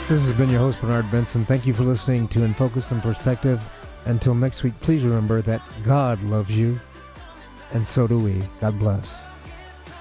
This has been your host, Bernard Benson. Thank you for listening to In Focus and Perspective. Until next week, please remember that God loves you, and so do we. God bless.